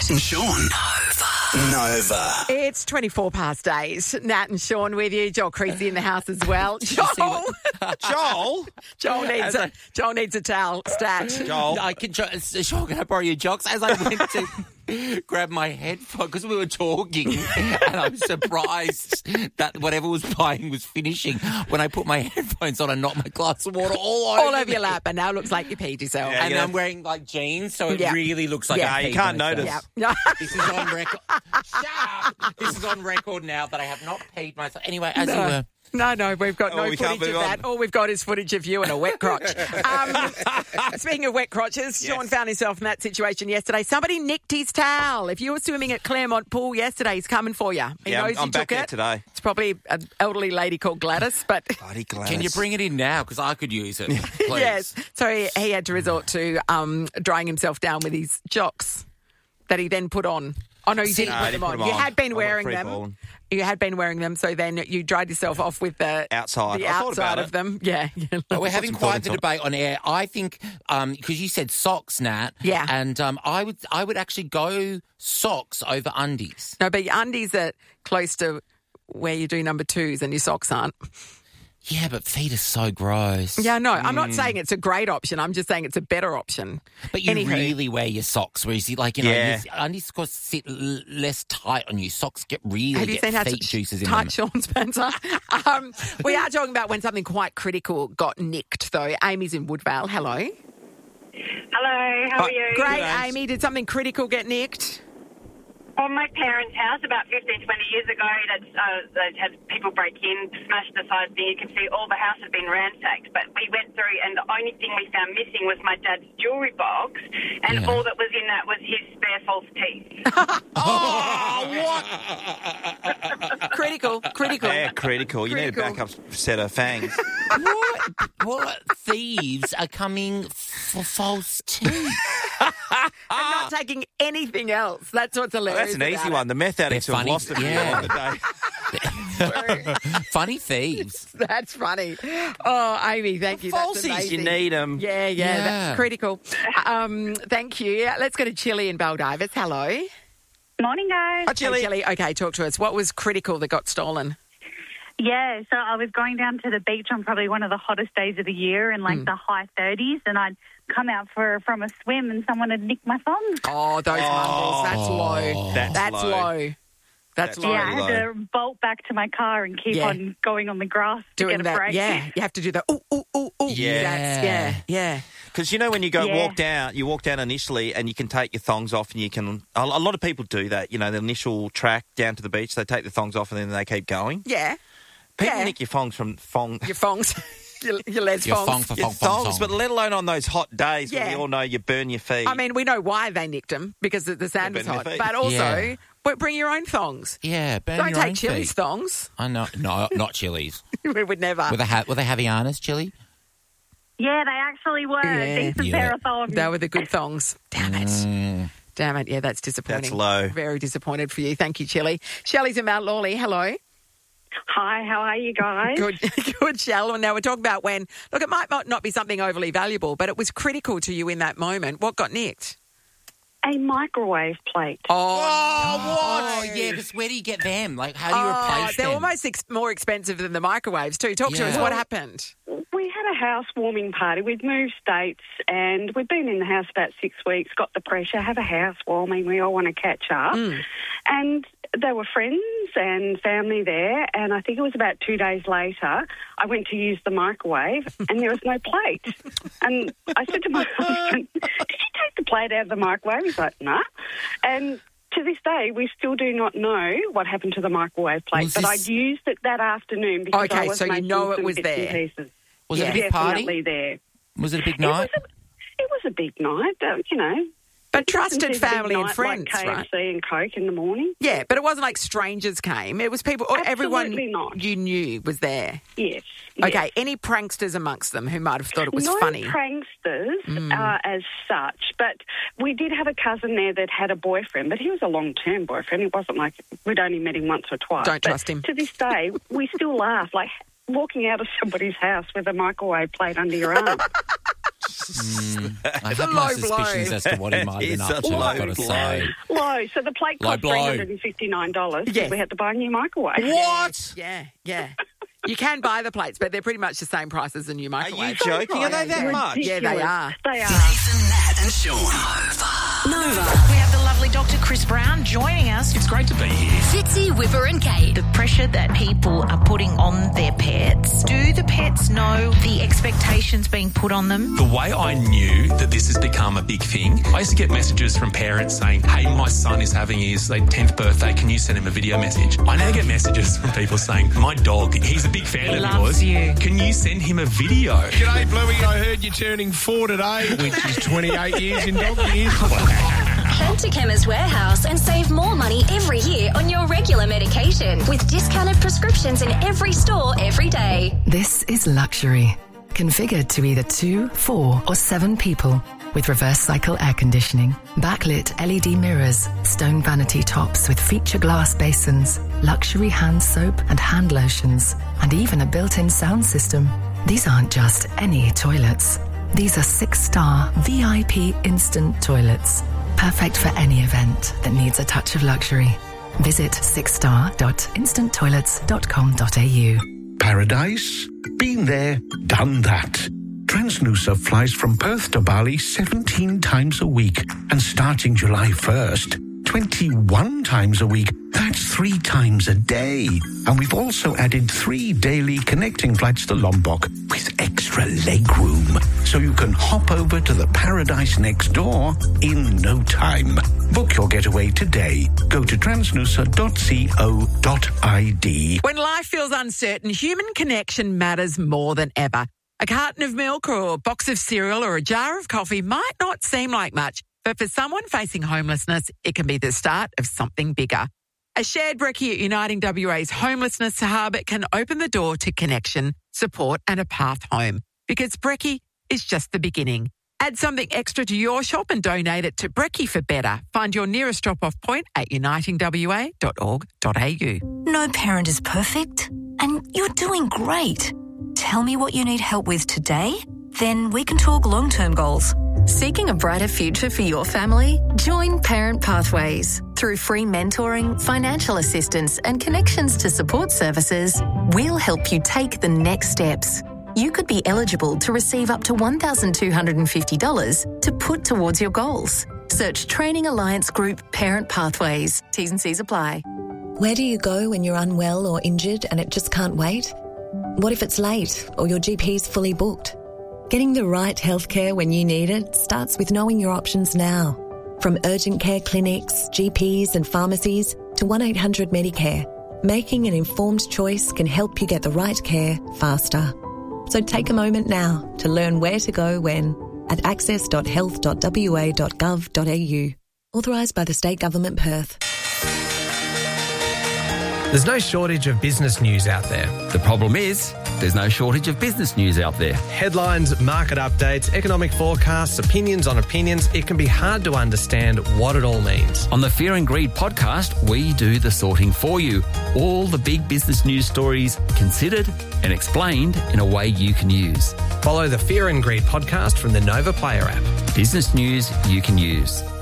Nat and Sean. Nova. It's 24 past 8. Nat and Sean with you. Joel Creasy in the house as well. Joel! Joel needs a towel. Stat. Joel. Sean, can I borrow your jocks? As I went to grab my headphone, because we were talking, and I was surprised that whatever was playing was finishing. When I put my headphones on, I knocked my glass of water all over your lap, and now it looks like you peed yourself. Yeah, and I'm wearing like jeans, so it really looks like I peed. You can't notice. This is on record. Shut up! This is on record now that I have not peed myself. Anyway, as you were. No, we've got no footage of that. All we've got is footage of you and a wet crotch. Speaking of wet crotches, Sean found himself in that situation yesterday. Somebody nicked his towel. If you were swimming at Claremont Pool yesterday, he's coming for you. He knows I'm you back took there it. today. It's probably an elderly lady called Gladys, but Bloody Gladys. Can you bring it in now? Because I could use it, please. Yes. So he had to resort to drying himself down with his jocks that he then put on. Oh, no, you didn't put them on. You had been wearing them. You had been wearing them, so then you dried yourself off with the outside of them. Yeah. But we're having quite the debate on air. I think, because you said socks, Nat. Yeah. And I would actually go socks over undies. No, but your undies are close to where you do number twos and your socks aren't. Yeah, but feet are so gross. Yeah, no, I'm not saying it's a great option. I'm just saying it's a better option. But you really wear your socks, whereas your undies sit less tight on you. Socks get feet juices in them. Tight, Sean Spencer. We are talking about when something quite critical got nicked, though. Amy's in Woodvale. Hello. Hello, how are you? Great, Amy. Did something critical get nicked? On my parents' house about 15, 20 years ago, they'd had people break in, smash the side thing. You can see all the house had been ransacked. But we went through, and the only thing we found missing was my dad's jewellery box, and all that was in that was his spare false teeth. What? Critical. Yeah, critical. You need a backup set of fangs. What thieves are coming for false teeth? I'm not taking anything else. That's what's hilarious. That's an easy one. The meth addicts have lost it the day. Funny thieves. That's funny. Oh, Amy, thank you. Falsies, that's amazing. you need them. Yeah, that's critical. Thank you. Let's go to Chili in Baldivis. Hello. Morning, guys. Hi, Chili. Hey, Chili. Okay, talk to us. What was critical that got stolen? Yeah, so I was going down to the beach on probably one of the hottest days of the year in the high 30s, and I'd come out from a swim and someone had nicked my thongs. Oh, those mumbles. That's low. That's low. That's low. Yeah, I had to bolt back to my car and keep on going on the grass to get a break. Yeah, you have to do that. Ooh, ooh, ooh, ooh. Yeah. Because when you walk down initially and you can take your thongs off and you can... A lot of people do that, the initial track down to the beach, they take the thongs off and then they keep going. Yeah. People nick your thongs from... Your thongs. Your les fongs. Your thongs, but let alone on those hot days when we all know you burn your feet. I mean, we know why they nicked them, because the sand was hot. But also, bring your own thongs. Yeah, burn Don't your own take Chili's feet. thongs. I know. No, not Chili's. We would never. Were they Havianas, Chili? Yeah, they actually were. Decent pair of thongs. They were the good thongs. Damn it. Damn it. Yeah, that's disappointing. That's low. Very disappointed for you. Thank you, Chili. Shelley's in Mount Lawley. Hello. Hi, how are you guys? Good, Shell. Now we're talking about when, look, it might not be something overly valuable, but it was critical to you in that moment. What got nicked? A microwave plate. Oh, yeah, because where do you get them? Like, how do you replace them? They're almost more expensive than the microwaves too. Talk to us. What happened? We had a housewarming party. We'd moved states and we'd been in the house about 6 weeks, got the pressure, have a housewarming. We all want to catch up. And there were friends and family there, and I think it was about 2 days later, I went to use the microwave and there was no plate. And I said to my husband, did you take the plate out of the microwave? He's like, no. And to this day, we still do not know what happened to the microwave plate, but I'd used it that afternoon because I was making it was there. Pieces. Was it a big party? Definitely there. Was it a big night? It was a big night, But trusted family and friends, like right? KFC and Coke in the morning. Yeah, but it wasn't like strangers came. It was people, everyone you knew was there. Yes. Okay, any pranksters amongst them who might have thought it was funny? No pranksters as such, but we did have a cousin there that had a boyfriend, but he was a long-term boyfriend. It wasn't like we'd only met him once or twice. Don't trust him. To this day, we still laugh, like walking out of somebody's house with a microwave plate under your arm. I have my suspicions as to what he might have been up to, I've got to say. Low. So the plate cost $359. Yes. We had to buy a new microwave. What? Yeah. You can buy the plates, but they're pretty much the same price as a new Are microwave. you joking? Are they that much? Yeah, they are. They are. Nathan, Nat and Sean. Nova. We have the lovely Dr. Chris Brown joining us. It's great to be here. Fitzy, Whipper and Kate. The pressure that people are putting on their pets. Do the pets know the expectations being put on them? The way I knew that this has become a big thing, I used to get messages from parents saying, hey, my son is having his 10th birthday, can you send him a video message? I now get messages from people saying, my dog, he's a big fan of loves yours. you. Can you send him a video? G'day, Bluey. I heard you're turning 4 today, which is 28 years in dog years. Head to Chemist Warehouse and save more money every year on your regular medication with discounted prescriptions in every store every day. This is luxury. Configured to either 2, 4 or 7 people with reverse cycle air conditioning, backlit LED mirrors, stone vanity tops with feature glass basins, luxury hand soap and hand lotions, and even a built-in sound system. These aren't just any toilets. These are 6-star VIP instant toilets. Perfect for any event that needs a touch of luxury. Visit 6star.instanttoilets.com.au. Paradise? Been there, done that. Transnusa flies from Perth to Bali 17 times a week, and starting July 1st, 21 times a week. That's 3 times a day. And we've also added 3 daily connecting flights to Lombok with extra leg room, so you can hop over to the paradise next door in no time. Book your getaway today. Go to transnusa.co.id. When life feels uncertain, human connection matters more than ever. A carton of milk or a box of cereal or a jar of coffee might not seem like much, but for someone facing homelessness, it can be the start of something bigger. A shared brekkie at Uniting WA's Homelessness Hub can open the door to connection, support and a path home. Because brekkie is just the beginning. Add something extra to your shop and donate it to Brekkie for Better. Find your nearest drop-off point at unitingwa.org.au. No parent is perfect, and you're doing great. Tell me what you need help with today, then we can talk long-term goals. Seeking a brighter future for your family? Join Parent Pathways. Through free mentoring, financial assistance and connections to support services, we'll help you take the next steps. You could be eligible to receive up to $1,250 to put towards your goals. Search Training Alliance Group Parent Pathways. T's and C's apply. Where do you go when you're unwell or injured and it just can't wait? What if it's late or your GP's fully booked? Getting the right healthcare when you need it starts with knowing your options now. From urgent care clinics, GPs and pharmacies to 1-800 Medicare, making an informed choice can help you get the right care faster. So take a moment now to learn where to go when at access.health.wa.gov.au. Authorised by the State Government, Perth. There's no shortage of business news out there. The problem is, there's no shortage of business news out there. Headlines, market updates, economic forecasts, opinions on opinions. It can be hard to understand what it all means. On the Fear and Greed podcast, we do the sorting for you. All the big business news stories considered and explained in a way you can use. Follow the Fear and Greed podcast from the Nova Player app. Business news you can use.